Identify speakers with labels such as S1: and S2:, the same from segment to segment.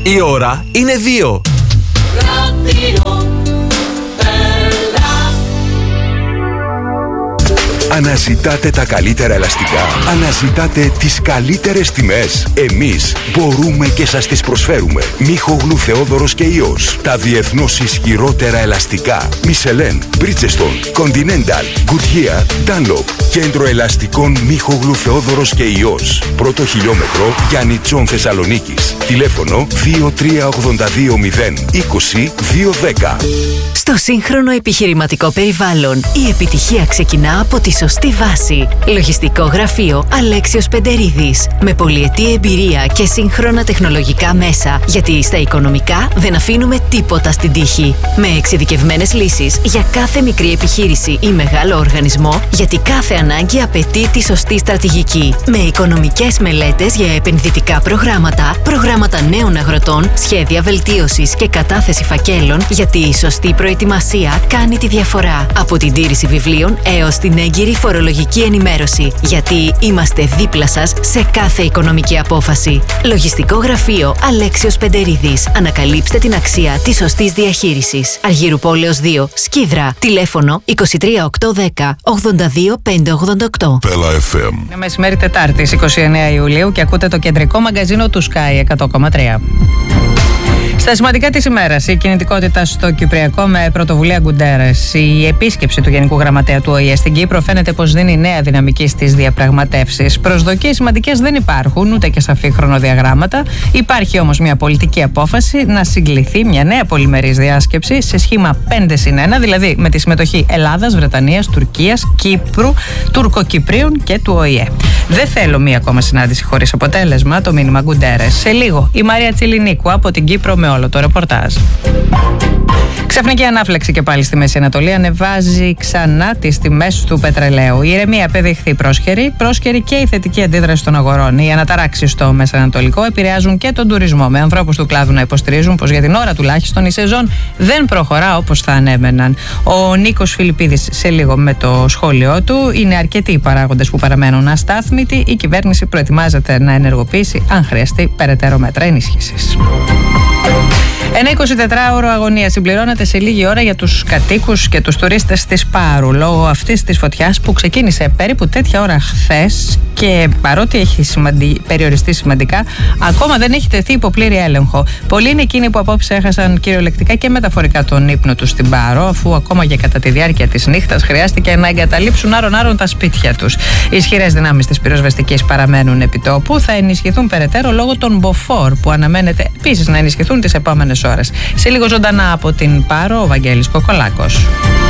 S1: Η ώρα είναι 2.
S2: Αναζητάτε τα καλύτερα ελαστικά. Αναζητάτε τις καλύτερες τιμές. Εμείς μπορούμε και σας τις προσφέρουμε. Μίχογλου Θεόδωρος και Υιός. Τα διεθνώς ισχυρότερα ελαστικά. Michelin, Bridgestone, Continental, Goodyear, Dunlop. Κέντρο ελαστικών Μίχογλου Θεόδωρος και Υιός. Πρώτο χιλιόμετρο Γιάννητσον Θεσσαλονίκης. Τηλέφωνο 23820 20210.
S3: Στο σύγχρονο επιχειρηματικό περιβάλλον, η επιτυχία ξεκινά από τη σωστή βάση. Λογιστικό γραφείο Αλέξιος Πεντερίδης. Με πολυετή εμπειρία και σύγχρονα τεχνολογικά μέσα, γιατί στα οικονομικά δεν αφήνουμε τίποτα στην τύχη. Με εξειδικευμένες λύσεις για κάθε μικρή επιχείρηση ή μεγάλο οργανισμό, γιατί κάθε ανάγκη απαιτεί τη σωστή στρατηγική. Με οικονομικές μελέτες για επενδυτικά προγράμματα νέων αγροτών, σχέδια βελτίωσης και κατάθεση φακέλων, γιατί η σωστή προετοιμασία κάνει τη διαφορά. Από την τήρηση βιβλίων έως την έγκυρη φορολογική ενημέρωση, γιατί είμαστε δίπλα σας σε κάθε οικονομική απόφαση. Λογιστικό γραφείο Αλέξιος Πεντερίδης. Ανακαλύψτε την αξία της σωστής διαχείρισης. Αργύρου Πόλεως 2, Σκίδρα. Τηλέφωνο 23810 82588.
S4: Πέλα FM.
S5: Είναι μεσημέρι Τετάρτης 29 Ιουλίου και ακούτε το κεντρικό μαγκαζίνο του Sky 100,3. Στα σημαντικά της ημέρας, η κινητικότητα στο Κυπριακό με πρωτοβουλία Γκουντέρες. Η επίσκεψη του Γενικού Γραμματέα του ΟΗΕ στην Κύπρο φαίνεται πως δίνει νέα δυναμική στις διαπραγματεύσεις. Προσδοκίες σημαντικές δεν υπάρχουν, ούτε και σαφή χρονοδιαγράμματα. Υπάρχει όμως μια πολιτική απόφαση να συγκληθεί μια νέα πολυμερής διάσκεψη σε σχήμα 5+1, δηλαδή με τη συμμετοχή Ελλάδας, Βρετανίας, Τουρκίας, Κύπρου, Τουρκοκυπρίων και του ΟΗΕ. Δεν θέλω μία ακόμα συνάντηση χωρίς αποτέλεσμα, το μήνυμα Γκουντέρες. Σε λίγο, η Μαρία Τσιλινίκου από την Κύπρο με όλο το ρεπορτάζ. Ξαφνική ανάφλεξη και πάλι στη Μέση Ανατολή ανεβάζει ξανά τις τιμές του πετρελαίου. Η ηρεμία απεδείχθη πρόσχερη και η θετική αντίδραση των αγορών. Οι αναταράξεις στο Μεσανατολικό επηρεάζουν και τον τουρισμό, με ανθρώπους του κλάδου να υποστηρίζουν πως για την ώρα τουλάχιστον η σεζόν δεν προχωρά όπως θα ανέμεναν. Ο Νίκος Φιλιππίδης σε λίγο με το σχόλιο του. Είναι αρκετοί οι παράγοντες που παραμένουν αστάθμητοι. Η κυβέρνηση προετοιμάζεται να ενεργοποιήσει, αν χρειαστεί, περαιτέρω μέτρα ενίσχυσης. Ένα 24ωρο αγωνία συμπληρώνεται σε λίγη ώρα για τους κατοίκους και τους τουρίστες της Πάρου, λόγω αυτής της φωτιάς που ξεκίνησε περίπου τέτοια ώρα χθες και παρότι έχει περιοριστεί σημαντικά, ακόμα δεν έχει τεθεί υπό πλήρη έλεγχο. Πολλοί είναι εκείνοι που απόψε έχασαν κυριολεκτικά και μεταφορικά τον ύπνο τους στην Πάρο, αφού ακόμα και κατά τη διάρκεια της νύχτας χρειάστηκε να εγκαταλείψουν άρον-άρον τα σπίτια τους. Οι ισχυρές δυνάμεις της πυροσβεστικής παραμένουν επιτόπου, θα ενισχυθούν περαιτέρω λόγω των μποφόρ που αναμένεται επίσης να ενισχυθούν τις επόμενες ώρες. Σε λίγο ζωντανά από την Πάρο, ο Βαγγέλης Κοκολάκος.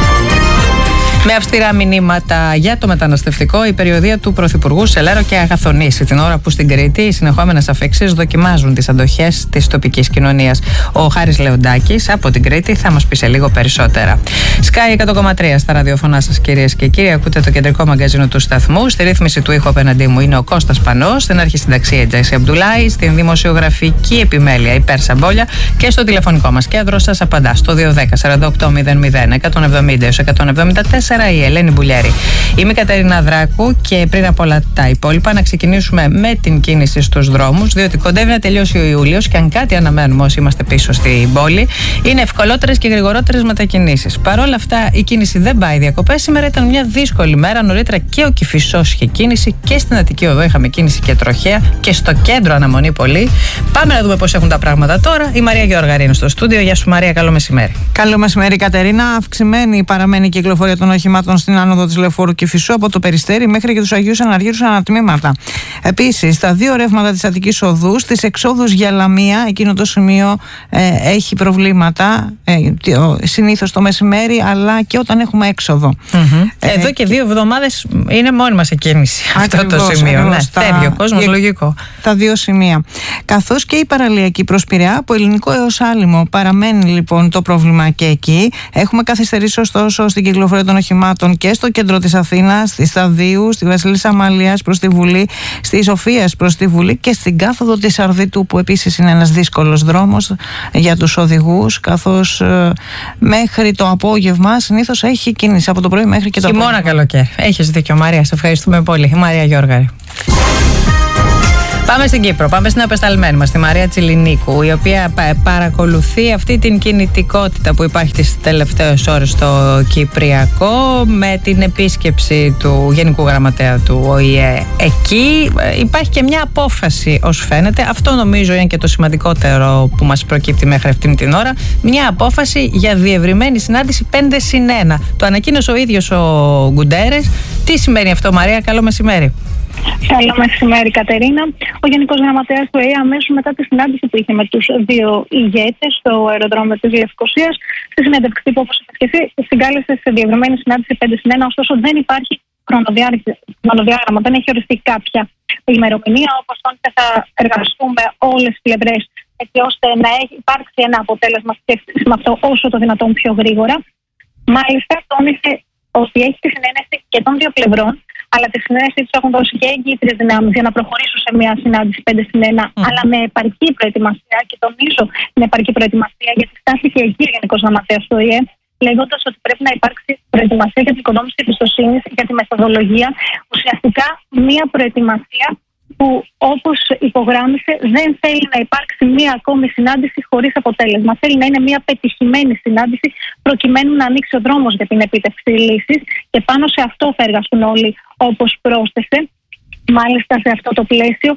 S5: Με αυστηρά μηνύματα για το μεταναστευτικό, η περιοδεία του Πρωθυπουργού σε Λέρο και Αγαθονήσι, την ώρα που στην Κρήτη οι συνεχόμενες αφέξεις δοκιμάζουν τις αντοχές της τοπικής κοινωνίας. Ο Χάρης Λεοντάκης από την Κρήτη θα μας πει σε λίγο περισσότερα. Sky 100,3 στα ραδιοφωνά σας, κυρίες και κύριοι. Ακούτε το κεντρικό μαγκαζίνο του σταθμού. Στη ρύθμιση του ήχου απέναντί μου είναι ο Κώστας Πανός, στην αρχισυνταξία η Τζάισι Αμπτουλάη, στην δημοσιογραφική επιμέλεια η Πέρσα Μπόλια και στο τηλεφωνικό μας κέντρο σας απαντά στο 210 48 00 170 174 η Ελένη Μπουλιέρη. Είμαι η Κατερίνα Δράκου και πριν από όλα τα υπόλοιπα να ξεκινήσουμε με την κίνηση στους δρόμους, διότι κοντεύει να τελειώσει ο Ιούλιος και αν κάτι αναμένουμε όσοι είμαστε πίσω στην πόλη είναι ευκολότερες και γρηγορότερες μετακινήσεις. Παρ' όλα αυτά η κίνηση δεν πάει διακοπές. Σήμερα ήταν μια δύσκολη μέρα. Νωρίτερα και ο Κηφισός είχε κίνηση και στην Αττική Οδό είχαμε κίνηση και τροχαία και στο κέντρο αναμονή πολύ. Πάμε να δούμε πώς έχουν τα πράγματα τώρα. Η Μαρία Γεωργαρή είναι στο στούντιο. Γεια σου Μαρία, καλό μεσημέρι.
S6: Καλό μεσημέρι Κατερίνα. Αυξημένη παραμένει η κυκλοφορία των οχημάτων στην άνοδο της Λεωφόρου Κηφισού από το Περιστέρι μέχρι και τους Αγίους Αναργύρους ανατμήματα. Επίσης, τα δύο ρεύματα της Αττικής Οδού, στις εξόδους για Λαμία, εκείνο το σημείο έχει προβλήματα συνήθως το μεσημέρι, αλλά και όταν έχουμε έξοδο.
S5: Εδώ και 2 εβδομάδες είναι μόνιμα σε κίνηση αυτό το σημείο. Ναι, φεύγει ο κόσμος, λογικό.
S6: Τα δύο σημεία. Καθώς και η παραλιακή προς Πειραιά, από Ελληνικό έως Άλυμο, παραμένει λοιπόν το πρόβλημα και εκεί. Έχουμε καθυστερήσει ωστόσο στην κυκλοφορία των οχημάτων και στο κέντρο της Αθήνας, στη Σταδίου, στη Βασιλίσσα Αμαλίας προς τη Βουλή, στη Σοφίας προς τη Βουλή και στην κάθοδο της Αρδίτου, που επίσης είναι ένας δύσκολος δρόμος για τους οδηγούς, καθώς μέχρι το απόγευμα συνήθως έχει κίνηση από το πρωί μέχρι και το απόγευμα.
S5: Χειμώνα καλοκαίρι. Έχεις δίκιο Μαρία, σε ευχαριστούμε πολύ. Μαρία Γιώργαρη. Πάμε στην Κύπρο, πάμε στην απεσταλμένη μας, τη Μαρία Τσιλινίκου, η οποία παρακολουθεί αυτή την κινητικότητα που υπάρχει τις τελευταίες ώρες στο Κυπριακό με την επίσκεψη του Γενικού Γραμματέα του ΟΗΕ εκεί. Υπάρχει και μια απόφαση, ως φαίνεται, αυτό νομίζω είναι και το σημαντικότερο που μας προκύπτει μέχρι αυτήν την ώρα, μια απόφαση για διευρυμένη συνάντηση 5+1. Το ανακοίνωσε ο ίδιος ο Γκουντέρες. Τι σημαίνει αυτό, Μαρία? Καλό μεσημέρι.
S1: Καλό μεσημέρι, Κατερίνα. Ο Γενικός Γραμματέας του ΟΗΕ, αμέσως μετά τη συνάντηση που είχε με τους δύο ηγέτες στο αεροδρόμιο της Λευκωσίας, στη συνέντευξη που, όπως είπες και εσύ, συγκάλεσε σε διευρυμένη συνάντηση 5+1. Ωστόσο, δεν υπάρχει χρονοδιάγραμμα, δεν έχει οριστεί κάποια ημερομηνία. Όπως τόνισε, θα εργαστούμε όλες τις πλευρές έτσι ώστε να υπάρξει ένα αποτέλεσμα με αυτό όσο το δυνατόν πιο γρήγορα. Μάλιστα, τόνισε ότι έχει τη συνένεση και των δύο πλευρών, αλλά τη συνένεση του έχουν δώσει και εγκύτριες δυνάμεις για να προχωρήσουν σε μια συνάντηση 5+1, αλλά με επαρκή προετοιμασία. Και τονίζω με επαρκή προετοιμασία, γιατί στάθηκε εκεί ο Γενικός Γραμματέας του ΟΗΕ, λέγοντας ότι πρέπει να υπάρξει προετοιμασία για την οικοδόμηση εμπιστοσύνης, για τη μεθοδολογία. Ουσιαστικά μια προετοιμασία που, όπως υπογράμμισε, δεν θέλει να υπάρξει μία ακόμη συνάντηση χωρίς αποτέλεσμα. Θέλει να είναι μία πετυχημένη συνάντηση προκειμένου να ανοίξει ο δρόμος για την επίτευξη λύσης, και πάνω σε αυτό θα εργαστούν όλοι, όπως πρόσθεσε. Μάλιστα, σε αυτό το πλαίσιο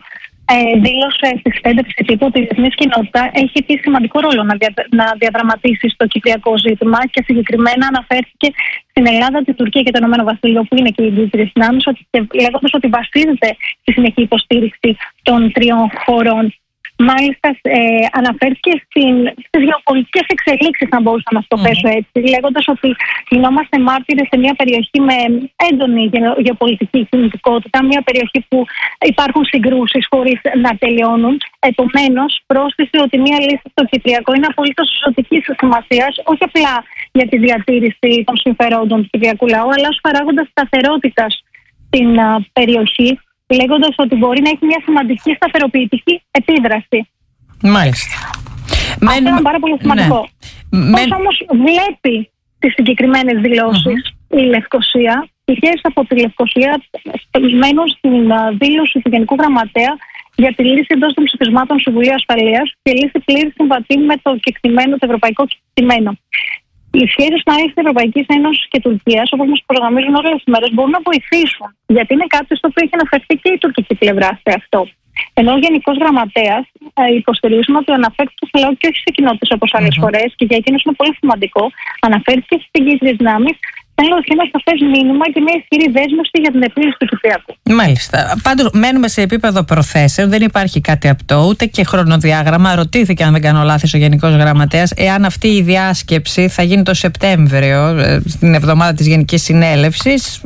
S1: δήλωσε στη συνέντευξη τύπου ότι η διεθνής κοινότητα έχει πει σημαντικό ρόλο να διαδραματίσει στο κυπριακό ζήτημα, και συγκεκριμένα αναφέρθηκε στην Ελλάδα, την Τουρκία και το Ηνωμένο Βασίλειο, που είναι και οι εγκύτριες δυνάμεις, λέγοντας ότι βασίζεται στη συνεχή υποστήριξη των τριών χωρών. Μάλιστα, αναφέρθηκε στις γεωπολιτικές εξελίξεις, να μπορούσα να το θέσω έτσι, λέγοντας ότι γινόμαστε μάρτυρες σε μια περιοχή με έντονη γεωπολιτική κινητικότητα, μια περιοχή που υπάρχουν συγκρούσεις χωρίς να τελειώνουν. Επομένως, πρόσθεσε ότι μια λύση στο Κυπριακό είναι απολύτως ζωτικής σημασίας, όχι απλά για τη διατήρηση των συμφερόντων του κυπριακού λαού, αλλά ως παράγοντας σταθερότητας στην περιοχή, λέγοντας ότι μπορεί να έχει μια σημαντική σταθεροποιητική επίδραση.
S5: Μάλιστα.
S1: Αυτό είναι πάρα πολύ σημαντικό. Πώς όμως βλέπει τις συγκεκριμένες δηλώσεις η Λευκωσία? Οι σχέσεις από τη Λευκωσία μένουν στην δήλωση του Γενικού Γραμματέα για τη λύση εντός των ψηφισμάτων Συμβουλίου Ασφαλείας και λύση πλήρη συμβατή με το κεκτημένο, το ευρωπαϊκό κεκτημένο. Οι σχέσεις μάλιστα της Ευρωπαϊκής Ένωσης και Τουρκίας, όπως μας προγραμμίζουν όλες τις μέρες, μπορούν να βοηθήσουν. Γιατί είναι κάτι στο οποίο έχει αναφερθεί και η τουρκική πλευρά σε αυτό. Ενώ ο Γενικός Γραμματέας υποστηρίζουμε ότι αναφέρθηκε σε λαό και όχι σε κοινότητες όπως άλλες φορές, και για εκείνους είναι πολύ σημαντικό. Αναφέρθηκε στις εγκύτριες δυνάμεις, στέλνοντας ένα σαφές μήνυμα και μια ισχυρή δέσμευση για την επίλυση του Κυπριακού.
S5: Μάλιστα. Πάντως, μένουμε σε επίπεδο προθέσεων, δεν υπάρχει κάτι απτό, ούτε και χρονοδιάγραμμα. Ρωτήθηκε, αν δεν κάνω λάθος, ο Γενικός Γραμματέας, εάν αυτή η διάσκεψη θα γίνει το Σεπτέμβριο, στην εβδομάδα της Γενικής Συνέλευσης.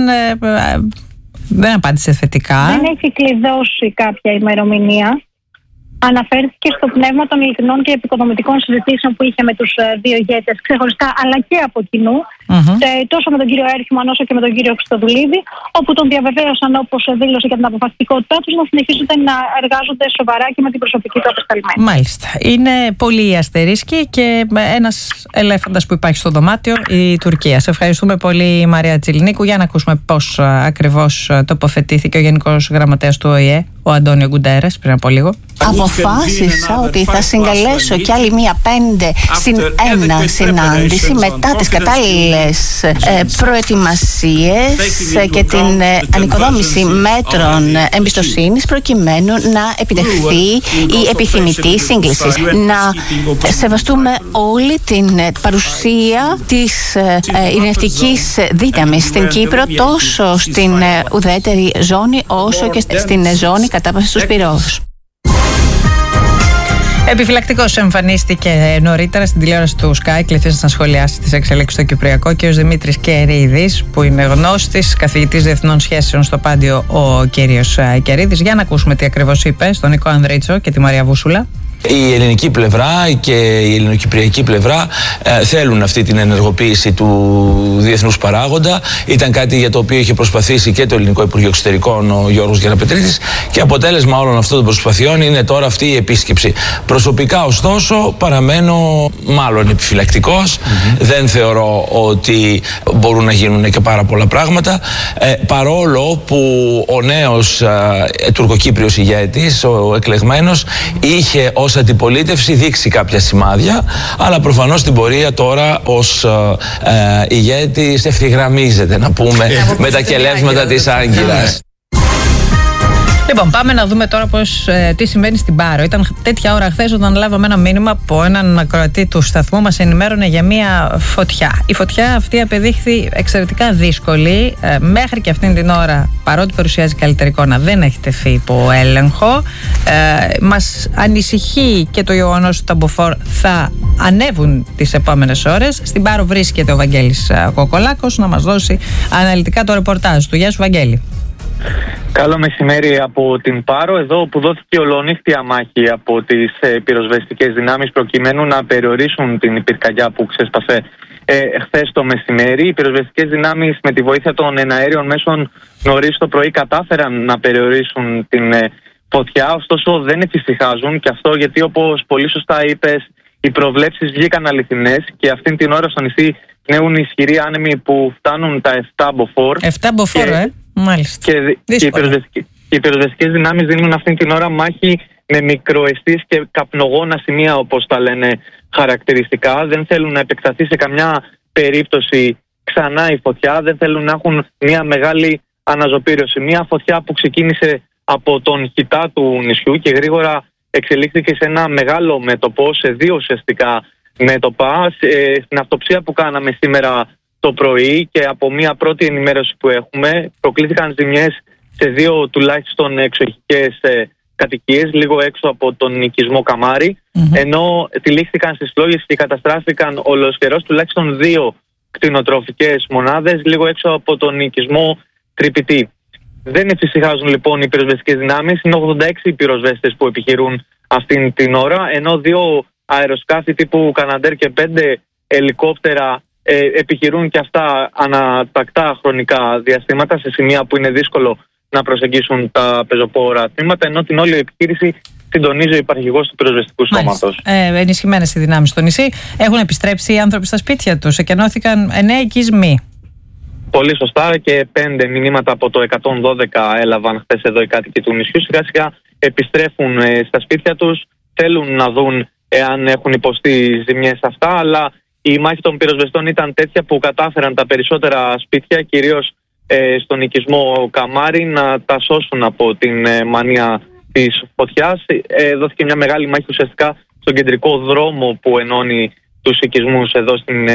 S5: Δεν απάντησε θετικά.
S1: Δεν έχει κλειδώσει κάποια ημερομηνία. Αναφέρθηκε στο πνεύμα των ειλικρινών και επικοδομητικών συζητήσεων που είχε με τους δύο ηγέτες ξεχωριστά, αλλά και από κοινού, τόσο με τον κύριο Έρχημαν όσο και με τον κύριο Χριστοδουλίδη, όπου τον διαβεβαίωσαν, όπως δήλωσε, για την αποφασιστικότητά τους να συνεχίζουν να εργάζονται σοβαρά και με την προσωπική του απεσταλμένη.
S5: Μάλιστα. Είναι πολύ η αστερίσκη και ένας ελέφαντας που υπάρχει στο δωμάτιο, η Τουρκία. Σε ευχαριστούμε πολύ, Μαρία Τσιλινίκου. Για να ακούσουμε πώς ακριβώς τοποθετήθηκε ο Γενικός Γραμματέας του ΟΗΕ, ο Αντώνιο Γκουντέρες, πριν από λίγο.
S4: Αποφάσισα ότι θα συγκαλέσω κι άλλη μία 5+1 συνάντηση μετά τις κατάλληλες προετοιμασίες και την ανοικοδόμηση μέτρων εμπιστοσύνης, προκειμένου να επιτευχθεί η επιθυμητή σύγκληση. Να σεβαστούμε όλη την παρουσία της ειρηνευτικής δύναμης στην Κύπρο, τόσο στην ουδέτερη ζώνη όσο και στην ζώνη κατάβασης του Σπυρός.
S5: Επιφυλακτικός εμφανίστηκε νωρίτερα στην τηλεόραση του Sky, κληθής να σχολιάσει τις εξελίξεις στο Κυπριακό, και ο Δημήτρης Κερίδης, που είναι γνώστης, καθηγητής διεθνών σχέσεων στο Πάντιο ο κύριος Κερίδης. Για να ακούσουμε τι ακριβώς είπε στον Νικό Ανδρίτσο και τη Μαρία Βούσουλα.
S7: Η ελληνική πλευρά και η ελληνοκυπριακή πλευρά θέλουν αυτή την ενεργοποίηση του διεθνούς παράγοντα. Ήταν κάτι για το οποίο είχε προσπαθήσει και το Ελληνικό Υπουργείο Εξωτερικών, ο Γιώργος Γεραπετρίτης, και αποτέλεσμα όλων αυτών των προσπαθειών είναι τώρα αυτή η επίσκεψη. Προσωπικά, ωστόσο, παραμένω μάλλον επιφυλακτικός. Δεν θεωρώ ότι μπορούν να γίνουν και πάρα πολλά πράγματα, παρόλο που ο νέος τουρκοκύπριος ηγέτης, ο εκλεγμένος, είχε ως αντιπολίτευση δείξει κάποια σημάδια, αλλά προφανώς στην πορεία τώρα ως ηγέτης ευθυγραμμίζεται, να πούμε, με τα κελεύσματα της Άγκυρας.
S5: Λοιπόν, πάμε να δούμε τώρα τι συμβαίνει στην Πάρο. Ήταν τέτοια ώρα χθες όταν λάβαμε ένα μήνυμα από έναν ακροατή του σταθμού, μας ενημέρωνε για μια φωτιά. Η φωτιά αυτή απεδείχθη εξαιρετικά δύσκολη. Μέχρι και αυτήν την ώρα, παρότι παρουσιάζει καλύτερη εικόνα, δεν έχει τεθεί υπό έλεγχο. Μας ανησυχεί και το γεγονός ότι τα μποφόρ θα ανέβουν τις επόμενες ώρες. Στην Πάρο βρίσκεται ο Βαγγέλης Κοκολάκος να μας δώσει αναλυτικά το ρεπορτάζ του. Γεια σου, Βαγγέλη.
S8: Καλό μεσημέρι από την Πάρο, εδώ που δόθηκε ολονύχτια μάχη από τις πυροσβεστικές δυνάμεις προκειμένου να περιορίσουν την πυρκαγιά που ξέσπασε χθες το μεσημέρι. Οι πυροσβεστικές δυνάμεις με τη βοήθεια των εναέριων μέσων νωρίς το πρωί κατάφεραν να περιορίσουν την φωτιά, ωστόσο δεν εφησυχάζουν, και αυτό γιατί, όπως πολύ σωστά είπες, οι προβλέψεις βγήκαν αληθινές και αυτήν την ώρα στο νησί πνέουν ισχυροί άνεμοι που φτάνουν τα 7 μποφόρ.
S5: 7 μποφόρ, μάλιστα.
S8: Και οι πυροσβεστικές δυνάμεις δίνουν αυτήν την ώρα μάχη με μικροαιστείς και καπνογόνα σημεία, όπως τα λένε χαρακτηριστικά. Δεν θέλουν να επεκταθεί σε καμιά περίπτωση ξανά η φωτιά, δεν θέλουν να έχουν μια μεγάλη αναζωπήρωση. Μια φωτιά που ξεκίνησε από τον χιτά του νησιού και γρήγορα εξελίχθηκε σε ένα μεγάλο μέτωπο, σε 2 ουσιαστικά μέτωπα. Στην αυτοψία που κάναμε σήμερα το πρωί και από μια πρώτη ενημέρωση που έχουμε, προκλήθηκαν ζημιές σε 2 τουλάχιστον εξοχικές κατοικίες, λίγο έξω από τον οικισμό Καμάρι, ενώ τυλίχθηκαν στις φλόγες και καταστράφηκαν ολοσχερός τουλάχιστον 2 κτηνοτροφικές μονάδες, λίγο έξω από τον οικισμό Τρυπητή. Δεν εφησυχάζουν λοιπόν οι πυροσβεστικές δυνάμεις. Είναι 86 οι πυροσβέστες που επιχειρούν αυτήν την ώρα, ενώ 2 αεροσκάφη τύπου Καναντέρ και 5 ελικόπτερα επιχειρούν και αυτά ανατακτά χρονικά διαστήματα σε σημεία που είναι δύσκολο να προσεγγίσουν τα πεζοπόρα τμήματα, ενώ την όλη επιχείρηση συντονίζει ο υπαρχηγός του πυροσβεστικού σώματος.
S5: Ενισχυμένες οι δυνάμεις στο νησί. Έχουν επιστρέψει οι άνθρωποι στα σπίτια τους. Εκενώθηκαν 9 οικισμοί.
S8: Πολύ σωστά, και 5 μηνύματα από το 112 έλαβαν χθες εδώ οι κάτοικοι του νησιού. Σιγά σιγά επιστρέφουν στα σπίτια τους, θέλουν να δουν εάν έχουν υποστεί ζημιές αυτά, αλλά η μάχη των πυροσβεστών ήταν τέτοια που κατάφεραν τα περισσότερα σπίτια, κυρίως στον οικισμό Καμάρι, να τα σώσουν από την μανία της φωτιάς. Δόθηκε μια μεγάλη μάχη ουσιαστικά στον κεντρικό δρόμο που ενώνει τους οικισμούς εδώ στην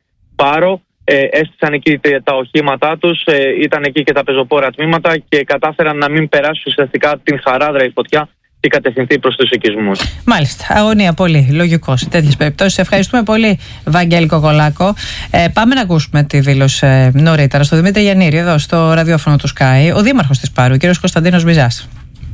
S8: Πάρο. Έστησαν εκεί τα οχήματά τους, ήταν εκεί και τα πεζοπόρα τμήματα και κατάφεραν να μην περάσουν ουσιαστικά την Χαράδρα η φωτιά και κατευθυνθεί προς τους οικισμούς.
S5: Μάλιστα, αγωνία πολύ, λογικό σε τέτοιες περιπτώσεις. Ευχαριστούμε πολύ, Βαγγέλη Κοκολάκο. Πάμε να ακούσουμε τη δήλωση νωρίτερα στο Δημήτρη Γιαννήρη, εδώ στο ραδιόφωνο του Sky, ο δήμαρχος της Πάρου, ο κ. Κωνσταντίνος Μπιζάς.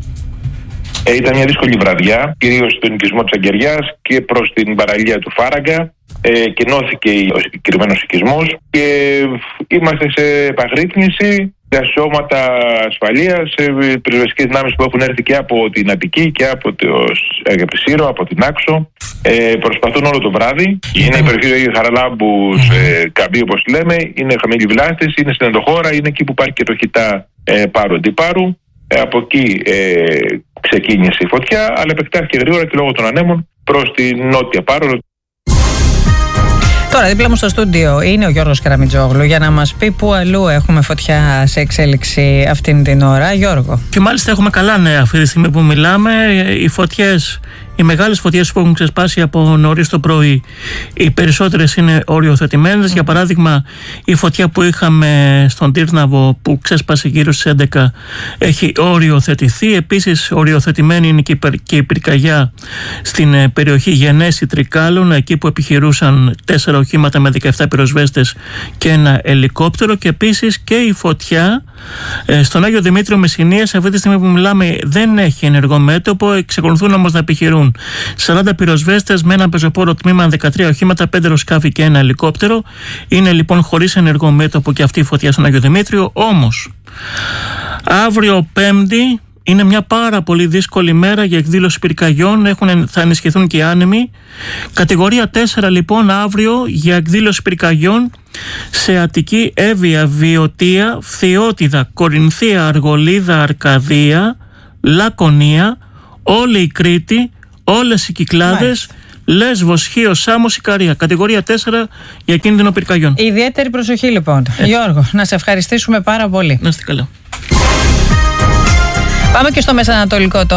S9: Ήταν μια δύσκολη βραδιά, κυρίως στον οικισμό της Αγκαιριάς και προς την παραλία του Φάραγγα. Κενώθηκε ο συγκεκριμένος οικισμός και είμαστε σε επαγρύπνηση. Τα σώματα ασφαλείας, πυροσβεστικές δυνάμεις που έχουν έρθει και από την Αττική και από τη Σύρο, από την Άξο, προσπαθούν όλο το βράδυ. Είναι η περιοχή του Αγίου Χαραλάμπου, Καμπή όπως λέμε, είναι χαμηλή βλάστηση, είναι στην ενδοχώρα, είναι εκεί που υπάρχει και το χιτά Πάρου Αντιπάρου. Από εκεί ξεκίνησε η φωτιά, αλλά επεκτάθηκε γρήγορα και λόγω των ανέμων προς τη νότια Πάρο.
S5: Τώρα δίπλα μου στο στούντιο είναι ο Γιώργος Καραμιτζόγλου για να μας πει πού αλλού έχουμε φωτιά σε εξέλιξη αυτήν την ώρα. Γιώργο.
S10: Και μάλιστα έχουμε καλά νέα αυτή τη στιγμή που μιλάμε. Οι μεγάλες φωτιές που έχουν ξεσπάσει από νωρίς το πρωί, οι περισσότερες είναι οριοθετημένες. Για παράδειγμα, η φωτιά που είχαμε στον Τύρναβο που ξέσπασε γύρω στις 11 έχει οριοθετηθεί. Επίσης, οριοθετημένη είναι και η πυρκαγιά στην περιοχή Γενέση Τρικάλων, εκεί που επιχειρούσαν 4 οχήματα με 17 πυροσβέστες και ένα ελικόπτερο. Και επίσης και η φωτιά στον Άγιο Δημήτριο Μεσσηνίας, αυτή τη στιγμή που μιλάμε, δεν έχει ενεργό μέτωπο. Εξακολουθούν όμως να επιχειρούν κινούν 40 πυροσβέστες με ένα πεζοπόρο τμήμα, 13 οχήματα, 5 αεροσκάφη και ένα ελικόπτερο. Είναι λοιπόν χωρίς ενεργό μέτωπο και αυτή η φωτιά στον Άγιο Δημήτριο. Όμως, αύριο Πέμπτη είναι μια πάρα πολύ δύσκολη μέρα για εκδήλωση πυρκαγιών. Θα ενισχυθούν και οι άνεμοι. Κατηγορία 4 λοιπόν αύριο για εκδήλωση πυρκαγιών σε Αττική, Εύβοια, Βιωτία, Φθιώτιδα, Κορινθία, Αργολίδα, Αρκαδία, Λακωνία, όλη η Κρήτη, όλες οι Κυκλάδες, Λέσβος, Χίος, Σάμος, Ικαρία. Κατηγορία 4 για κίνδυνο πυρκαγιών.
S5: Ιδιαίτερη προσοχή λοιπόν. Γιώργο, να σε ευχαριστήσουμε πάρα πολύ.
S10: Να είστε καλά.
S5: Πάμε και στο Μεσανατολικό τώρα.